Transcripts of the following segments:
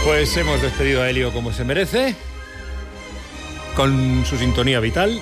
Pues hemos despedido a Elio como se merece, con su sintonía vital.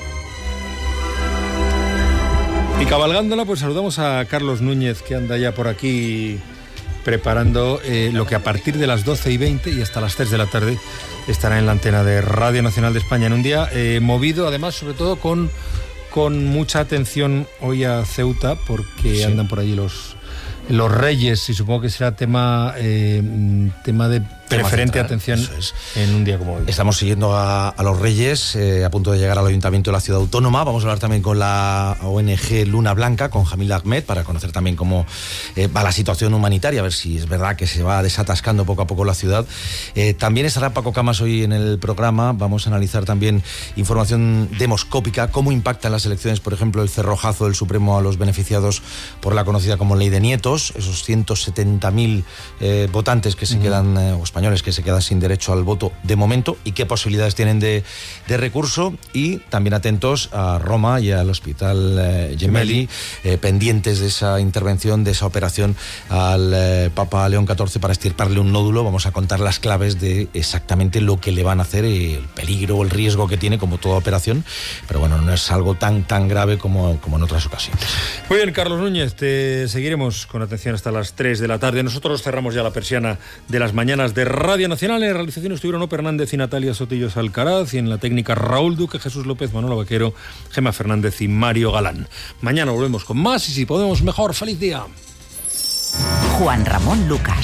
Y cabalgándola, pues saludamos a Carlos Núñez, que anda ya por aquí preparando lo que a partir de las 12:20 y hasta las 3 de la tarde estará en la antena de Radio Nacional de España, en un día movido, además, sobre todo con mucha atención hoy a Ceuta, porque sí, andan por allí los Reyes, y supongo que será tema de preferente atención en un día como hoy. Estamos siguiendo a los Reyes, a punto de llegar al Ayuntamiento de la Ciudad Autónoma. Vamos a hablar también con la ONG Luna Blanca, con Jamil Ahmed, para conocer también cómo va la situación humanitaria, a ver si es verdad que se va desatascando poco a poco la ciudad. También estará Paco Camas hoy en el programa. Vamos a analizar también información demoscópica, cómo impactan las elecciones, por ejemplo, el cerrojazo del Supremo a los beneficiados por la conocida como Ley de Nietos, esos 170.000 votantes que se quedan, o españoles que se quedan sin derecho al voto de momento, y qué posibilidades tienen de recurso. Y también atentos a Roma y al Hospital Gemelli, pendientes de esa intervención, de esa operación al Papa León XIV para extirparle un nódulo. Vamos a contar las claves de exactamente lo que le van a hacer, el peligro, el riesgo que tiene, como toda operación, pero bueno, no es algo tan grave como en otras ocasiones. Muy bien, Carlos Núñez, te seguiremos con atención hasta las 3 de la tarde. Nosotros cerramos ya la persiana de las mañanas de Radio Nacional. En realización estuvieron Ope Hernández y Natalia Sotillos Alcaraz, y en la técnica Raúl Duque, Jesús López, Manolo Vaquero, Gemma Fernández y Mario Galán. Mañana volvemos con más, y si podemos mejor. ¡Feliz día! Juan Ramón Lucas.